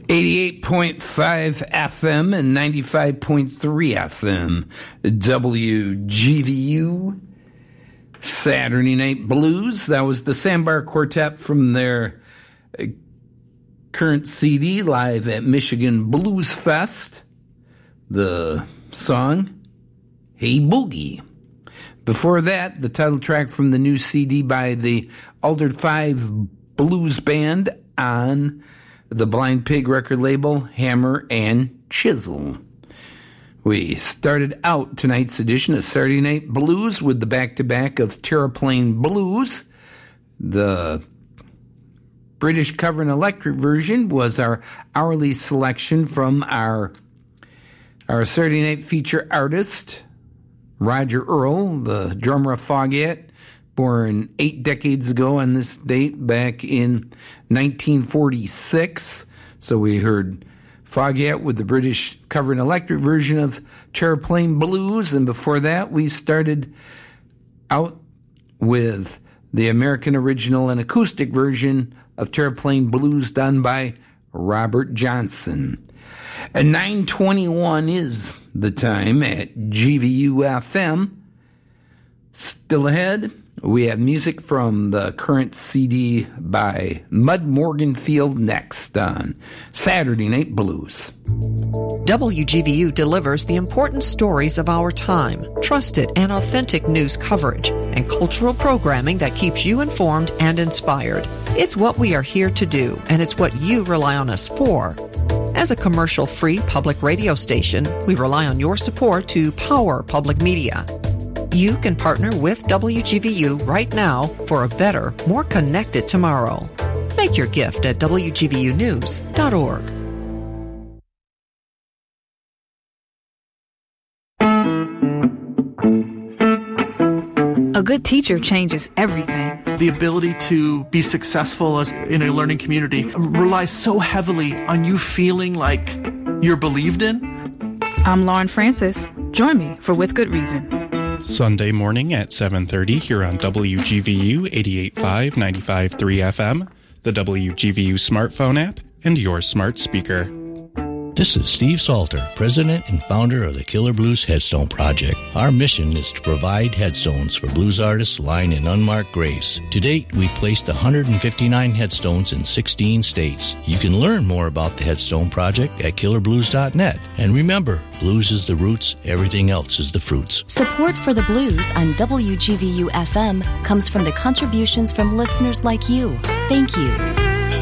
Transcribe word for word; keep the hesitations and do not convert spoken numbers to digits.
eighty-eight point five F M and ninety-five point three F M, W G V U, Saturday Night Blues. That was the Sandbar Quartet from their current C D, Live at Michigan Blues Fest. The song, Hey Boogie. Before that, the title track from the new C D by the Altered Five Blues Band on the Blind Pig record label, Hammer and Chisel. We started out tonight's edition of Saturday Night Blues with the back-to-back of Terraplane Blues. The British cover and electric version was our hourly selection from our, our Saturday Night feature artist, Roger Earl, the drummer of Foghat, born eight decades ago on this date back in nineteen forty-six. So we heard Foghat with the British cover and electric version of Terraplane Blues, and before that we started out with the American original and acoustic version of Terraplane Blues done by Robert Johnson. And nine twenty-one is the time at G V U F M. Still ahead, we have music from the current C D by Mud Morganfield next on Saturday Night Blues. W G V U delivers the important stories of our time, trusted and authentic news coverage, and cultural programming that keeps you informed and inspired. It's what we are here to do, and it's what you rely on us for. As a commercial-free public radio station, we rely on your support to power public media. You can partner with W G V U right now for a better, more connected tomorrow. Make your gift at W G V U news dot org. A good teacher changes everything. The ability to be successful as in a learning community relies so heavily on you feeling like you're believed in. I'm Lauren Francis. Join me for With Good Reason. Sunday morning at seven thirty here on W G V U eighty-eight point five, ninety-five point three F M, the W G V U smartphone app, and your smart speaker. This is Steve Salter, president and founder of the Killer Blues Headstone Project. Our mission is to provide headstones for blues artists lying in unmarked graves. To date, we've placed one hundred fifty-nine headstones in sixteen states. You can learn more about the Headstone Project at killer blues dot net. And remember, blues is the roots, everything else is the fruits. Support for the blues on W G V U F M comes from the contributions from listeners like you. Thank you.